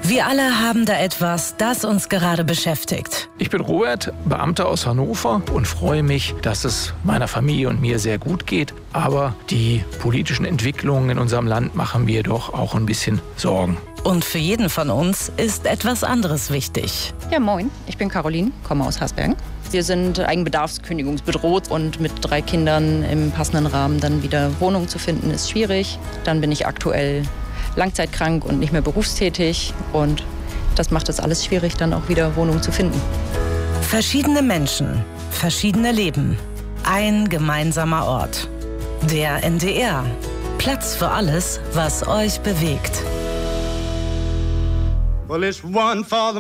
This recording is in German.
Wir alle haben da etwas, das uns gerade beschäftigt. Ich bin Robert, Beamter aus Hannover und freue mich, dass es meiner Familie und mir sehr gut geht. Aber die politischen Entwicklungen in unserem Land machen mir doch auch ein bisschen Sorgen. Und für jeden von uns ist etwas anderes wichtig. Ja, moin, ich bin Caroline, komme aus Hasbergen. Wir sind eigenbedarfskündigungsbedroht und mit 3 Kindern im passenden Rahmen dann wieder Wohnung zu finden, ist schwierig. Dann bin ich aktuell langzeitkrank und nicht mehr berufstätig und das macht es alles schwierig, dann auch wieder Wohnung zu finden. Verschiedene Menschen, verschiedene Leben, ein gemeinsamer Ort. Der NDR. Platz für alles, was euch bewegt. Well, it's one for the